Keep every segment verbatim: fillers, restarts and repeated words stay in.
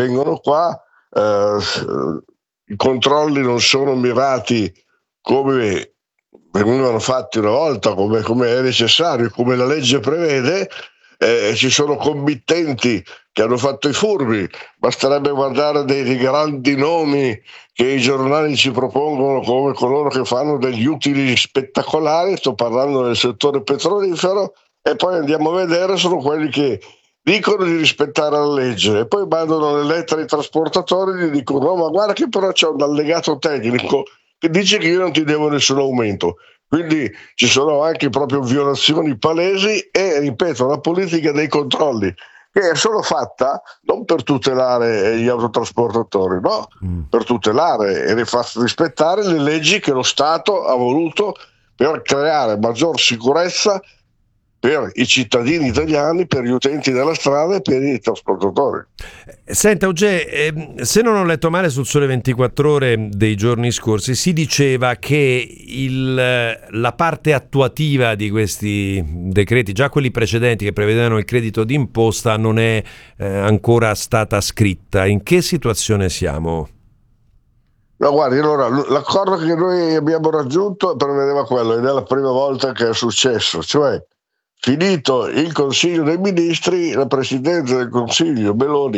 vengono qua, eh, i controlli non sono mirati come venivano fatti una volta, come, come è necessario, come la legge prevede. Eh, ci sono committenti che hanno fatto i furbi, basterebbe guardare dei, dei grandi nomi che i giornali ci propongono come coloro che fanno degli utili spettacolari, sto parlando del settore petrolifero, e poi andiamo a vedere sono quelli che dicono di rispettare la legge e poi mandano le lettere ai trasportatori e gli dicono no, ma guarda che però c'è un allegato tecnico che dice che io non ti devo nessun aumento. Quindi ci sono anche proprio violazioni palesi e, ripeto, la politica dei controlli che è solo fatta non per tutelare gli autotrasportatori, no, mm. per tutelare e far rispettare le leggi che lo Stato ha voluto per creare maggior sicurezza per i cittadini italiani, per gli utenti della strada e per i trasportatori. Senta Auger, eh, se non ho letto male sul Sole ventiquattro Ore dei giorni scorsi si diceva che il, la parte attuativa di questi decreti, già quelli precedenti che prevedevano il credito d'imposta, non è eh, ancora stata scritta. In che situazione siamo? No, guardi, allora l'accordo che noi abbiamo raggiunto prevedeva quello ed è la prima volta che è successo, cioè finito il Consiglio dei Ministri, la Presidente del Consiglio Meloni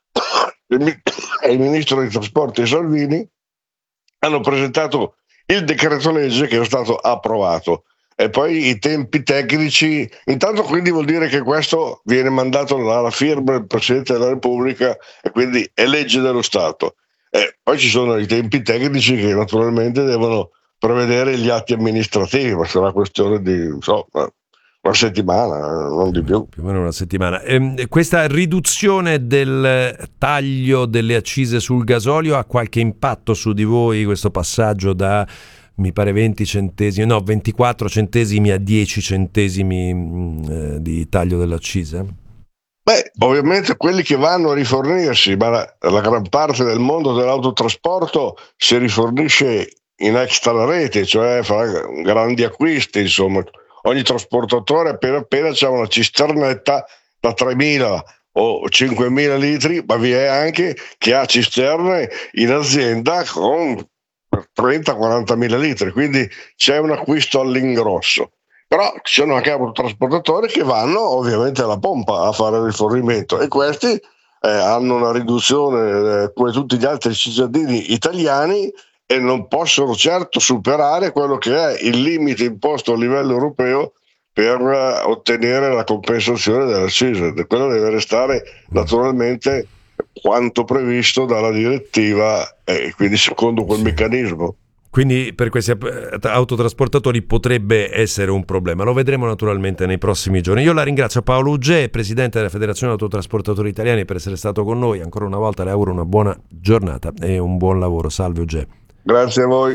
e il Ministro dei Trasporti Salvini hanno presentato il decreto legge che è stato approvato e poi i tempi tecnici, intanto quindi vuol dire che questo viene mandato alla firma del Presidente della Repubblica e quindi è legge dello Stato. E poi ci sono i tempi tecnici che naturalmente devono prevedere gli atti amministrativi, ma sarà questione di insomma, una settimana, non di più. Più o meno una settimana. Eh, questa riduzione del taglio delle accise sul gasolio ha qualche impatto su di voi, questo passaggio da, mi pare, venti centesimi, no, ventiquattro centesimi a dieci centesimi eh, di taglio dell'accisa? Beh, ovviamente quelli che vanno a rifornirsi, ma la, la gran parte del mondo dell'autotrasporto si rifornisce in extra rete, cioè fa grandi acquisti, insomma. Ogni trasportatore appena appena c'ha una cisternetta da tremila o cinquemila litri, ma vi è anche chi ha cisterne in azienda con trenta quarantamila litri, quindi c'è un acquisto all'ingrosso. Però ci sono anche trasportatori che vanno ovviamente alla pompa a fare il rifornimento e questi eh, hanno una riduzione eh, come tutti gli altri cittadini italiani e non possono certo superare quello che è il limite imposto a livello europeo per uh, ottenere la compensazione dell'accisa. Quello deve restare naturalmente quanto previsto dalla direttiva e quindi secondo quel meccanismo. Quindi per questi autotrasportatori potrebbe essere un problema. Lo vedremo naturalmente nei prossimi giorni. Io la ringrazio, Paolo Auger, presidente della Federazione Autotrasportatori Italiani, per essere stato con noi. Ancora una volta le auguro una buona giornata e un buon lavoro. Salve Auger. Grazie a voi.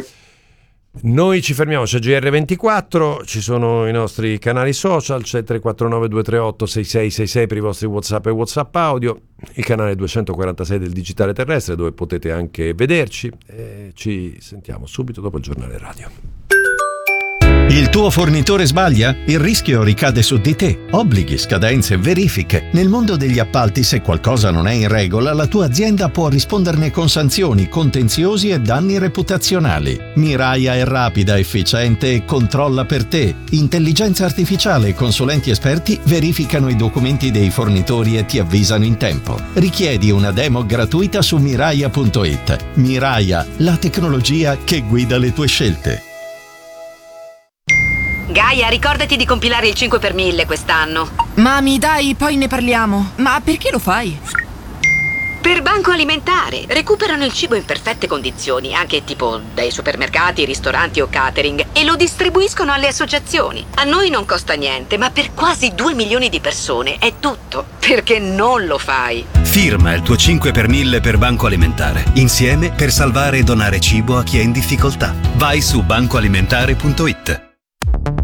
Noi ci fermiamo, c'è G R ventiquattro, ci sono i nostri canali social, c'è tre quattro nove due tre otto sei sei sei sei per i vostri WhatsApp e WhatsApp audio, il canale duecentoquarantasei del digitale terrestre dove potete anche vederci e ci sentiamo subito dopo il giornale radio. Il tuo fornitore sbaglia? Il rischio ricade su di te. Obblighi, scadenze, verifiche. Nel mondo degli appalti, se qualcosa non è in regola, la tua azienda può risponderne con sanzioni, contenziosi e danni reputazionali. Miraia è rapida, efficiente e controlla per te. Intelligenza artificiale e consulenti esperti verificano i documenti dei fornitori e ti avvisano in tempo. Richiedi una demo gratuita su miraia punto it. Miraia, la tecnologia che guida le tue scelte. Gaia, ricordati di compilare il cinque per mille quest'anno. Mami, dai, poi ne parliamo. Ma perché lo fai? Per Banco Alimentare. Recuperano il cibo in perfette condizioni, anche tipo dai supermercati, ristoranti o catering, e lo distribuiscono alle associazioni. A noi non costa niente, ma per quasi due milioni di persone è tutto. Perché non lo fai? Firma il tuo cinque per mille per Banco Alimentare. Insieme per salvare e donare cibo a chi è in difficoltà. Vai su banco alimentare punto it.